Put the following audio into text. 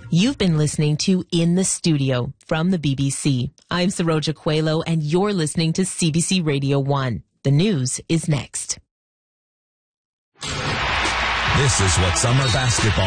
You've been listening to In the Studio from the BBC. I'm Saroja Coelho, and you're listening to CBC Radio 1. The news is next. This is what summer basketball